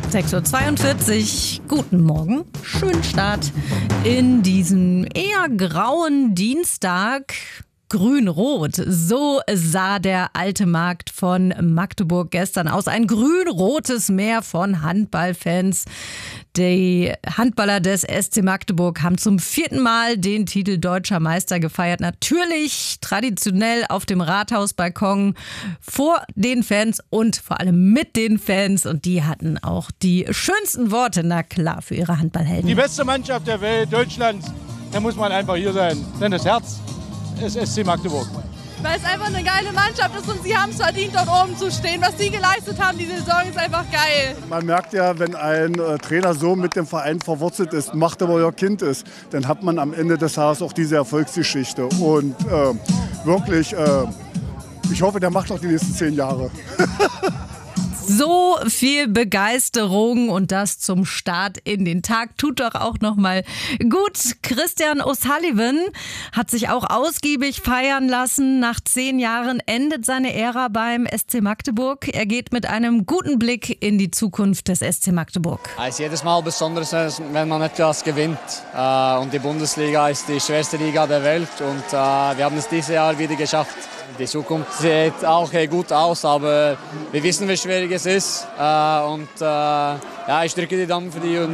6:42 Uhr, guten Morgen, schönen Start in diesem eher grauen Dienstag. Grün-Rot, so sah der alte Markt von Magdeburg gestern aus. Ein grün-rotes Meer von Handballfans. Die Handballer des SC Magdeburg haben zum 4. Mal den Titel Deutscher Meister gefeiert. Natürlich traditionell auf dem Rathausbalkon vor den Fans und vor allem mit den Fans. Und die hatten auch die schönsten Worte, na klar, für ihre Handballhelden. Die beste Mannschaft der Welt, Deutschlands, da muss man einfach hier sein. Denn das Herz ist SC Magdeburg. Weil es einfach eine geile Mannschaft ist und sie haben es verdient, dort oben zu stehen. Was sie geleistet haben, die Saison ist einfach geil. Man merkt ja, wenn ein Trainer so mit dem Verein verwurzelt ist, Magdeburger Kind ist, dann hat man am Ende des Tages auch diese Erfolgsgeschichte. Und wirklich, ich hoffe, der macht noch die nächsten 10 Jahre. So viel Begeisterung und das zum Start in den Tag tut doch auch noch mal gut. Christian O'Sullivan hat sich auch ausgiebig feiern lassen. Nach 10 Jahren endet seine Ära beim SC Magdeburg. Er geht mit einem guten Blick in die Zukunft des SC Magdeburg. Es ist jedes Mal besonders, wenn man etwas gewinnt. Und die Bundesliga ist die schwerste Liga der Welt und wir haben es dieses Jahr wieder geschafft. Die Zukunft sieht auch gut aus, aber wir wissen, wie schwierig es ist. Ich drücke die Daumen für die